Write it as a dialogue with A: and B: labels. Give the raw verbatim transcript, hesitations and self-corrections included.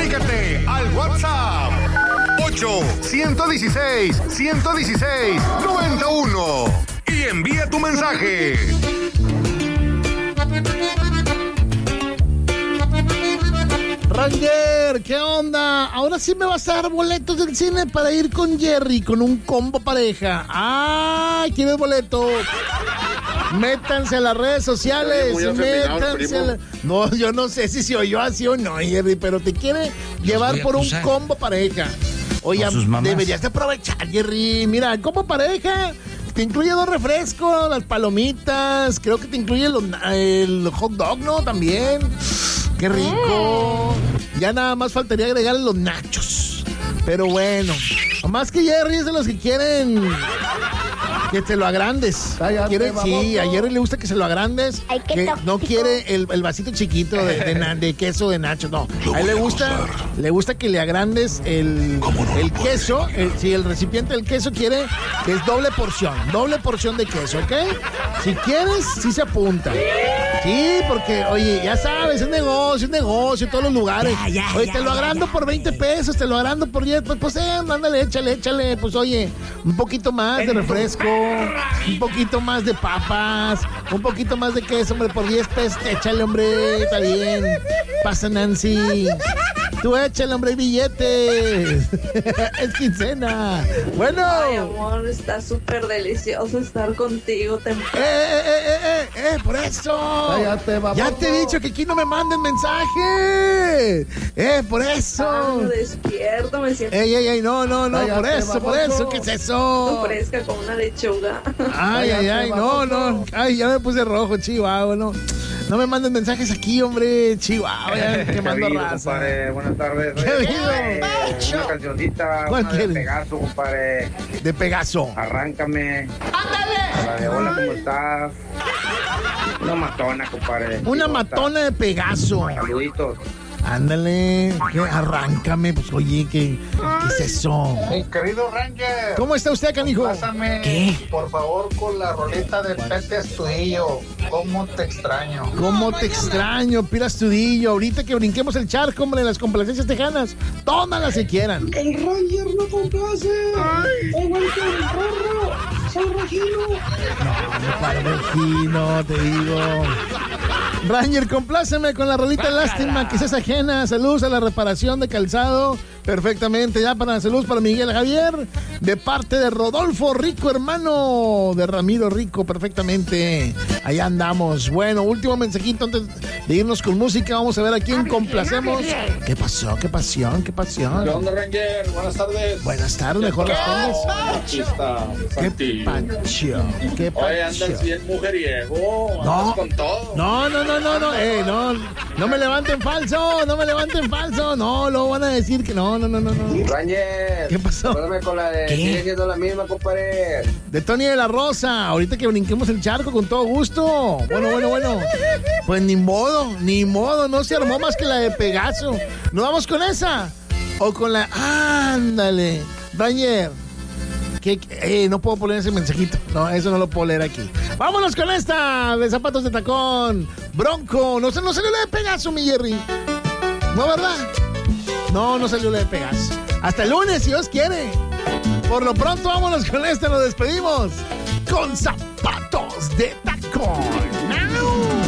A: Comunícate al WhatsApp ocho uno seis, uno uno seis, nueve uno y envía tu mensaje.
B: Ranger, ¿qué onda? Ahora sí me vas a dar boletos del cine para ir con Jerry, con un combo pareja. ¡Ay! ¿Quieres boleto? Métanse a las redes sociales. Métanse a la... No, yo no sé si se oyó así o no, Jerry, pero te quiere Los llevar por un combo pareja. Oye, deberías de aprovechar, Jerry. Mira, el combo pareja te incluye dos refrescos, las palomitas, creo que te incluye los, el hot dog, ¿no? También. ¡Qué rico! Ya nada más faltaría agregarle los nachos. Pero bueno, más que Jerry es de los que quieren que te lo agrandes. Quiere, sí, a Jerry le gusta que se lo agrandes. Ay, que no quiere el, el vasito chiquito de, de, de queso de nachos, no. A él le gusta, le gusta que le agrandes el, no el queso. El, si el recipiente del queso quiere que es doble porción, doble porción de queso, ¿ok? Si quieres, sí se apunta. Sí, porque, oye, ya sabes, es negocio, es negocio en todos los lugares. Ya, ya, oye, ya, te lo agrando ya, por veinte pesos, te lo agrando por diez, pues, pues, eh, ándale, échale, échale. Pues, oye, un poquito más de refresco, un poquito más de papas, un poquito más de queso, hombre, por diez pesos, échale, hombre, está bien. Pasa, Nancy. Tú échale, hombre, billetes. Es quincena. Bueno.
C: Ay, amor, está súper delicioso estar contigo temprano.
B: ¡Eh, eh, eh, eh, eh! ¡Por eso! Cállate, baboso. Ya te he dicho que aquí no me manden mensaje. ¡Eh, por eso!
C: Ah, despierto, me siento.
B: ¡Ey, ey, ey! No, no, no, Cállate, por eso, baboso. Por eso. ¿Qué es eso?
C: Fresca con una lechuga.
B: Ay, ay, ay, no, no. Ay, ya me puse rojo, chihuahua, no. No me manden mensajes aquí, hombre. Chihuahua, ya quemando raza.
D: Compadre, buenas tardes.
B: ¿Qué digo?
D: Eh, una cancioncita,
B: ¿Cuál
D: una
B: quieres?
D: de Pegaso, compadre.
B: De Pegaso.
D: Arráncame.
B: ¡Ándale!
D: La de hola, ¿cómo estás? Una matona, compadre.
B: Una matona de Pegaso.
D: Saluditos.
B: Ándale, ¿qué? Arráncame, pues oye, ¿qué, ¿qué es eso?
E: Mi querido Ranger.
B: ¿Cómo está usted, canijo?
E: Pásame,
B: ¿Qué?
E: por favor, con la roleta de Pepe Astudillo. ¿Cómo te extraño?
B: ¿Cómo te extraño, Pira Astudillo? Ahorita que brinquemos el charco, hombre, las complacencias tejanas, tómalas si quieran.
F: El Ranger no complace. Igual que el Rorro. Soy Regino.
B: No, para Regino, te digo. Ranger, compláceme con la rolita de Lástima que seas ajena. Saludos a la reparación de calzado. Perfectamente, ya para saludos para Miguel Javier, de parte de Rodolfo Rico, hermano de Ramiro Rico, perfectamente. Allá andamos. Bueno, último mensajito antes de irnos con música. Vamos a ver a quién complacemos. ¿Qué pasó? ¿Qué pasión? ¿Qué pasión?
G: ¿Qué onda, Ranger? Buenas tardes.
B: Buenas tardes, mejor las tardes.
G: Aquí está
B: ¿Qué pacho? ¿Qué pacho?
G: Oye, andas bien mujeriego. Andas
B: No,
G: con todo.
B: no, no, no, no, no, eh, no, no me levanten falso, no me levanten falso, no, luego van a decir que no, no, no, no, no.
D: Ranger.
B: ¿Qué pasó?
D: Acuérdame con la de.
B: ¿Qué?
D: Sigue siendo la misma, compadre.
B: De Tony de la Rosa, ahorita que brinquemos el charco con todo gusto. Bueno, bueno, bueno. Pues ni modo, ni modo, no se armó más que la de Pegaso. ¿No vamos con esa? O con la... Ándale, Ranger. ¿Qué? Eh, no puedo poner ese mensajito. No, eso no lo puedo leer aquí. Vámonos con esta de Zapatos de Tacón. Bronco. No, no salió la de Pegaso, mi Jerry. ¿No, verdad? No, no salió la de Pegaso. Hasta el lunes, si Dios quiere. Por lo pronto, vámonos con esta. Nos despedimos con Zapatos de Tacón.